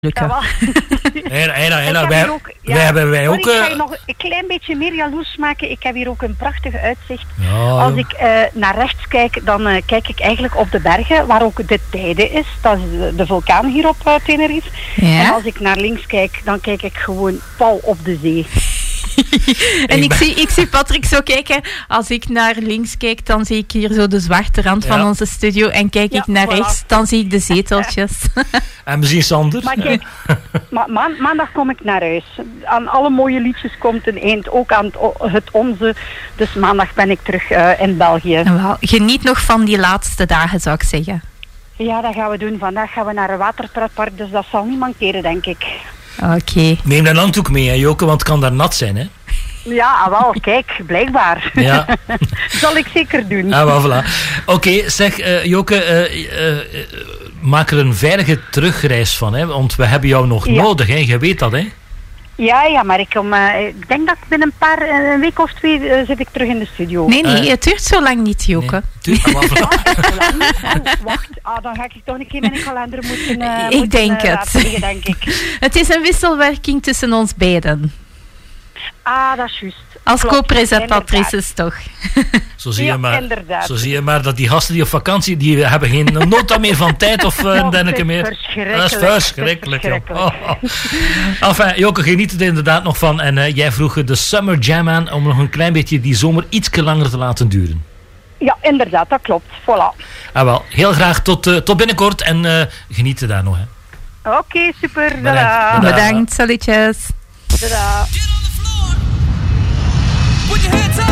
lukken. Wij ook. Ik ga je nog een klein beetje meer jaloers maken. Ik heb hier ook een prachtig uitzicht. Ja, als ik naar rechts kijk, dan kijk ik eigenlijk op de bergen, waar ook de Teide is. Dat is de vulkaan hier op Tenerife. Ja? En als ik naar links kijk, dan kijk ik gewoon pal op de zee. En ik zie Patrick zo kijken. Als ik naar links kijk, dan zie ik hier zo de zwarte rand van onze studio. En kijk ik naar rechts, dan zie ik de zeteltjes. En misschien Sander. Maar kijk, maandag kom ik naar huis. Aan alle mooie liedjes komt een eind, ook aan het onze. Dus maandag ben ik terug in België. Wel, geniet nog van die laatste dagen, zou ik zeggen. Ja, dat gaan we doen. Vandaag gaan we naar een waterpretpark, dus dat zal niet mankeren, denk ik. Oké. Neem een handdoek mee, hè, Joke, want het kan daar nat zijn, hè? Ja, wel, kijk, blijkbaar. Ja. Zal ik zeker doen. Ah, wel, voilà. Oké, zeg, Joke, maak er een veilige terugreis van, hè? Want we hebben jou nog nodig, hè? Je weet dat, hè? Ja, maar ik denk dat binnen een week of 2 zit ik terug in de studio. Nee, het duurt zo lang niet, Joke. Nee, wacht, dan ga ik toch een keer mijn kalender moeten ik denk het. Denk ik. Het is een wisselwerking tussen ons beiden. Ah, dat is juist. Als co-presentatrices toch. Zo zie je maar dat die gasten die op vakantie, die hebben geen nota meer van tijd of dergelijke meer. Dat is verschrikkelijk. Enfin, Joke, geniet er inderdaad nog van. En jij vroeg de Summer Jam aan om nog een klein beetje die zomer ietsje langer te laten duren. Ja, inderdaad, dat klopt. Voilà. Ah, wel, heel graag tot binnenkort en geniet er daar nog. Oké, super. Bedankt, salutjes. Tada. Put your hands up.